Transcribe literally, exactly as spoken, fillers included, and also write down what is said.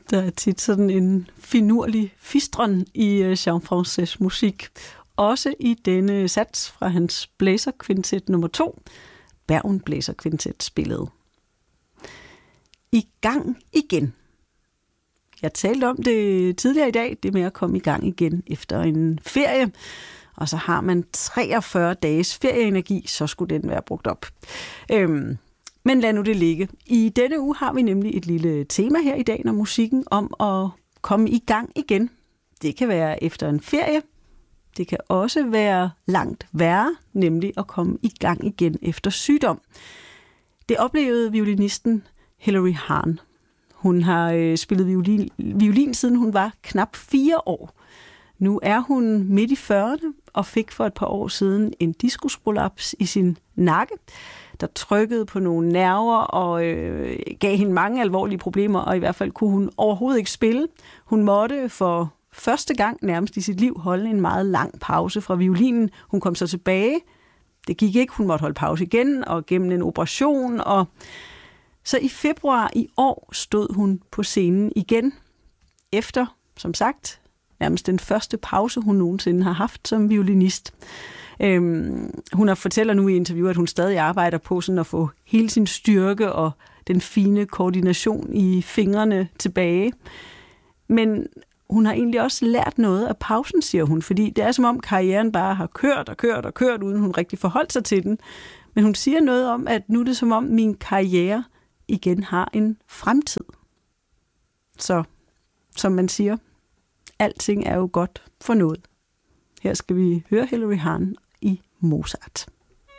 Der er tit sådan en finurlig fistron i Jean-Français musik. Også i denne sats fra hans blæserkvintet nummer to, Bergen Blæserkvintet spillede. I gang igen. Jeg talte om det tidligere i dag, det med at komme i gang igen efter en ferie. Og så har man treogfyrre dages ferieenergi, så skulle den være brugt op. Øhm, men lad nu det ligge. I denne uge har vi nemlig et lille tema her i dag, når musikken om at komme i gang igen. Det kan være efter en ferie. Det kan også være langt værre, nemlig at komme i gang igen efter sygdom. Det oplevede violinisten Hilary Hahn. Hun har øh, spillet violin, violin, siden hun var knap fire år. Nu er hun midt i fyrrerne og fik for et par år siden en diskusprolaps i sin nakke, der trykkede på nogle nerver og øh, gav hende mange alvorlige problemer, og i hvert fald kunne hun overhovedet ikke spille. Hun måtte for første gang nærmest i sit liv holde en meget lang pause fra violinen. Hun kom så tilbage. Det gik ikke. Hun måtte holde pause igen og gennem en operation. Og så i februar i år stod hun på scenen igen. Efter, som sagt, nærmest den første pause, hun nogensinde har haft som violinist. Øhm, hun har fortæller nu i interview, at hun stadig arbejder på sådan at få hele sin styrke og den fine koordination i fingrene tilbage. Men hun har egentlig også lært noget af pausen, siger hun, fordi det er som om karrieren bare har kørt og kørt og kørt, uden hun rigtig forholdt sig til den. Men hun siger noget om, at nu er det som om min karriere igen har en fremtid. Så, som man siger, alting er jo godt for noget. Her skal vi høre Hilary Hahn i Mozart.